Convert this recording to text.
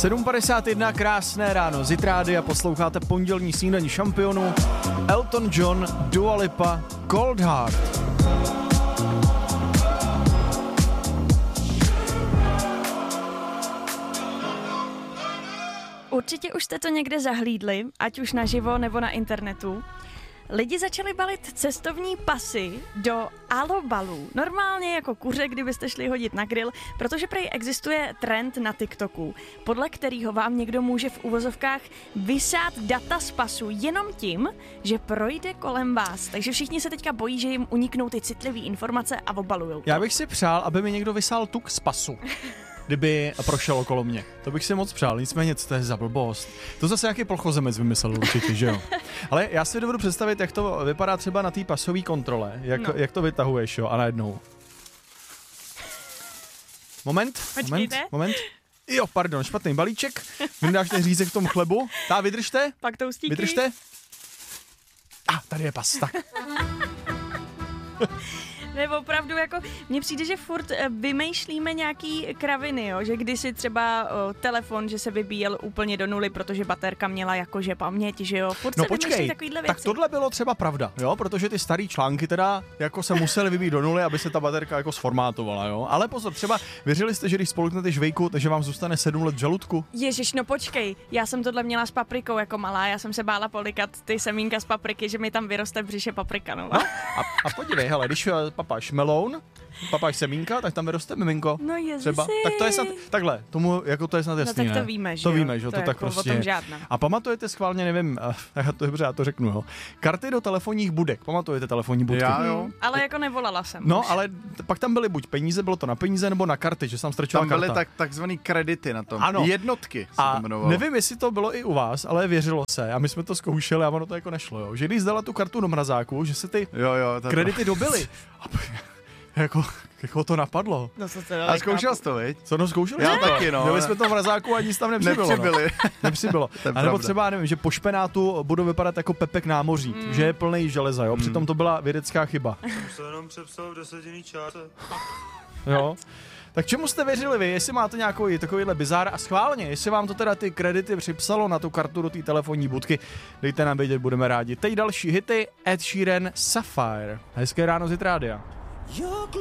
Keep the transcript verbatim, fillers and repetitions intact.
sedm padesát jedna, krásné ráno. Zitrády a posloucháte pondělní snídaní šampionů. Elton John, Dua Lipa, Cold Heart. Určitě už jste to někde zahlídli, ať už naživo nebo na internetu. Lidi začali balit cestovní pasy do alobalů. Normálně jako kuře, kdybyste šli hodit na grill, protože prej existuje trend na TikToku, podle kterého vám někdo může v uvozovkách vysát data z pasu jenom tím, že projde kolem vás. Takže všichni se teďka bojí, že jim uniknou ty citlivé informace a obalujou to. Já bych si přál, aby mi někdo vysál tuk z pasu. Kdyby prošel okolo mě. To bych si moc přál, nicméně co to je za blbost. To zase nějaký plochozemec vymyslel určitě, že jo. Ale já si dovedu představit, jak to vypadá třeba na té pasové kontrole, jak, no. jak to vytahuješ, jo, a najednou. Moment, Počkejte. moment, moment. Jo, pardon, špatný balíček. Vyndáš ten řízek v tom chlebu. Tá, vydržte. Pak toustíky. Vydržte. A, ah, tady je pas, tak. Nebo opravdu jako, mně přijde, že furt vymýšlíme nějaký kraviny, jo? Že kdysi třeba o, telefon, že se vybíjel úplně do nuly, protože baterka měla jakože paměť, že jo, furt no se počkej, takovýhle věci. Tak tohle bylo třeba pravda, jo, protože ty starý články teda jako se musely vybít do nuly, aby se ta baterka jako sformátovala, jo. Ale pozor, třeba věřili jste, že když spolknete žvejku, takže vám zůstane sedm let v žaludku? Ježiš, no počkej, já jsem tohle měla s paprikou jako malá, já jsem se bála polikat ty semínka z papriky, že mi tam vyroste v břiše paprika, no. no a, a podívej, hele, když papáš meloun, papáš semínka, tak tam vyroste miminko. No ježiši. Třeba. Tak to je snad, takhle, tomu, jako to je snad jasný, no tak to ne? víme, že To jo? víme, že to, to tak jako prostě. O tom žádná. A pamatujete schválně, nevím, já to dobře, já to řeknu, jo. Karty do telefonních budek, pamatujete telefonní budky? Já, jo. Hmm, ale jako nevolala jsem. No, už. ale pak tam byly buď peníze, bylo to na peníze, nebo na karty, že tam strčila Tam karta. byly tak, takzvaný kredity na tom. Ano. Jednotky se A to jmenovalo. nevím, jestli to bylo i u vás, ale věřilo se. A my jsme to zkoušeli a ono to jako nešlo, jo. Že když zdala tu kartu do mrazáku, že se ty jo, jo, to kredity dobily. A jako, jako to napadlo. No, co to a zkoušel jsi to, viď? Co no, zkoušeli? Já jsme to. taky, no. Měli jsme to v mrazáku a nic tam nepřibylo. Nepřibyli. No. Nepřibylo. To je a nebo pravda. třeba, nevím, že po špenátu budou vypadat jako Pepek námoří, mm. že je plný železa, jo. Přitom to byla vědecká chyba. Jsem se jenom přepsal v desetinný čáře. Jo. Tak čemu jste věřili vy, jestli máte nějaký takovýhle bizár a schválně, jestli vám to teda ty kredity připsalo na tu kartu do té telefonní budky, dejte nám vědět, budeme rádi. Teď další hity, Ed Sheeran, Sapphire. Hezké ráno z Zitrádia.